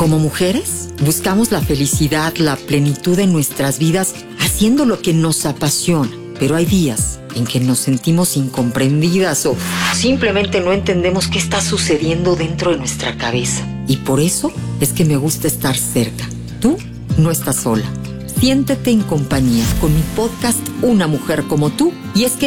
Como mujeres, buscamos la felicidad, la plenitud en nuestras vidas haciendo lo que nos apasiona. Pero hay días en que nos sentimos incomprendidas o simplemente no entendemos qué está sucediendo dentro de nuestra cabeza. Y por eso es que me gusta estar cerca. Tú no estás sola. Siéntete en compañía con mi podcast Una Mujer como Tú. Y es que